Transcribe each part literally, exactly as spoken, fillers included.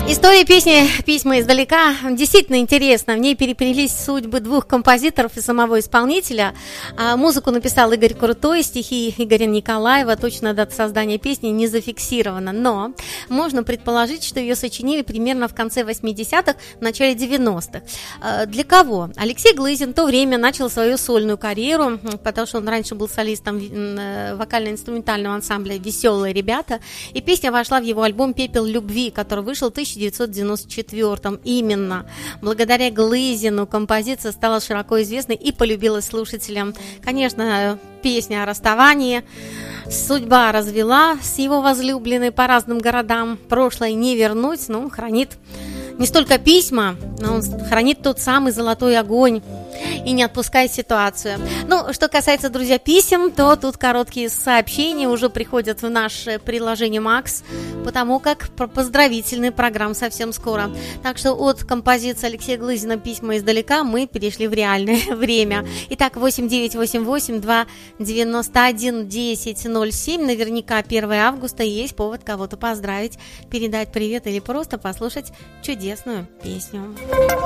История песни «Письма издалека» действительно интересна. В ней переплелись судьбы двух композиторов и самого исполнителя. А музыку написал Игорь Крутой, стихи Игоря Николаева. Точная дата создания песни не зафиксирована, но можно предположить, что ее сочинили примерно в конце восьмидесятых, в начале девяностых. А для кого? Алексей Глызин в то время начал свою сольную карьеру, потому что он раньше был солистом вокально-инструментального ансамбля «Веселые ребята», и песня вошла в его альбом «Пепел любви», который вышел в тысяча девятьсот девяносто четвёртом. Именно благодаря Глызину композиция стала широко известной и полюбилась слушателям. Конечно, песня о расставании. Судьба развела с его возлюбленной по разным городам. Прошлое не вернуть, но он хранит не столько письма, но он хранит тот самый золотой огонь и не отпускает ситуацию. Ну, что касается, друзья, писем, то тут короткие сообщения уже приходят в наше приложение Макс, потому как поздравительный программ совсем скоро. Так что от композиции Алексея Глызина «Письма издалека» мы перешли в реальное время. Итак, восемь девятьсот восемьдесят восемь два девяносто один десять ноль семь. Наверняка первое августа, и есть повод кого-то поздравить, передать привет или просто послушать чудесную песню.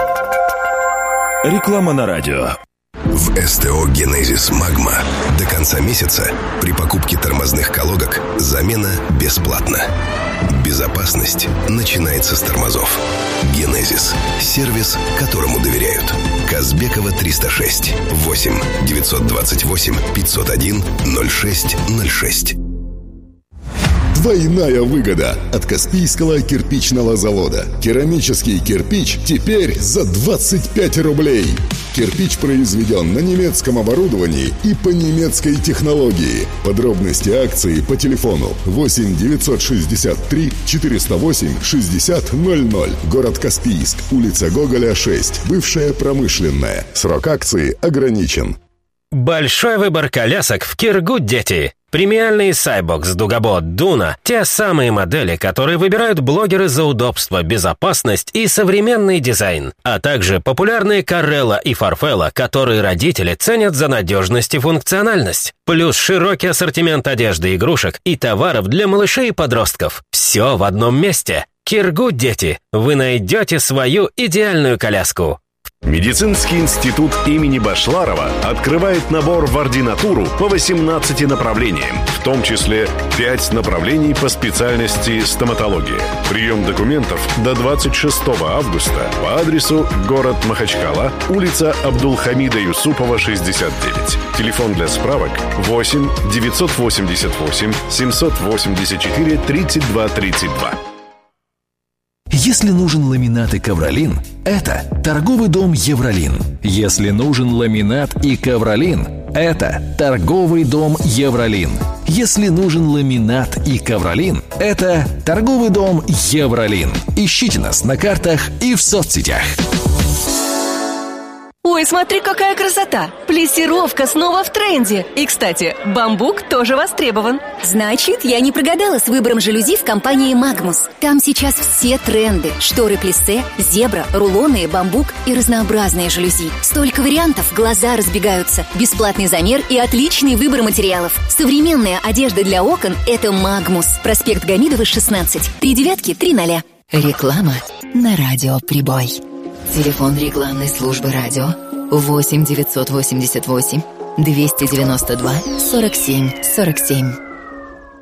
Реклама на радио. В СТО «Генезис Магма» до конца месяца при покупке тормозных колодок замена бесплатна. Безопасность начинается с тормозов. «Генезис» – сервис, которому доверяют. Казбекова триста шесть. восемь девятьсот двадцать восемь пятьсот один ноль шесть ноль шесть. Двойная выгода от Каспийского кирпичного завода. Керамический кирпич теперь за двадцать пять рублей. Кирпич произведен на немецком оборудовании и по немецкой технологии. Подробности акции по телефону восемь девятьсот шестьдесят три четыреста восемь шестьдесят ноль ноль. Город Каспийск, улица Гоголя, шесть. Бывшая промышленная. Срок акции ограничен. Большой выбор колясок в Киргуд, дети. Премиальные Cybox, Дугабот, Дуна – те самые модели, которые выбирают блогеры за удобство, безопасность и современный дизайн, а также популярные Carrera и Farfalla, которые родители ценят за надежность и функциональность. Плюс широкий ассортимент одежды, игрушек и товаров для малышей и подростков. Все в одном месте. Киргуд, дети. Вы найдете свою идеальную коляску. Медицинский институт имени Башларова открывает набор в ординатуру по восемнадцати направлениям, в том числе пять направлений по специальности стоматология. Прием документов до двадцать шестого августа по адресу город Махачкала, улица Абдулхамида Юсупова, шестьдесят девять. Телефон для справок восемь девятьсот восемьдесят восемь семьсот восемьдесят четыре тридцать два тридцать два. Если нужен ламинат и ковролин, это торговый дом «Евролин». Если нужен ламинат и ковролин, это торговый дом «Евролин». Если нужен ламинат и ковролин, это торговый дом «Евролин». Ищите нас на картах и в соцсетях. Ой, смотри, какая красота! Плессировка снова в тренде. И, кстати, бамбук тоже востребован. Значит, я не прогадала с выбором жалюзи в компании «Магнус». Там сейчас все тренды. Шторы плиссе, зебра, рулоны, бамбук и разнообразные жалюзи. Столько вариантов, глаза разбегаются. Бесплатный замер и отличный выбор материалов. Современная одежда для окон – это «Магнус». Проспект Гамидова, шестнадцать. Три девятки, три ноля. Реклама на радио «Прибой». Телефон рекламной службы радио восемь девятьсот восемьдесят восемь двести девяносто два сорок семь сорок семь.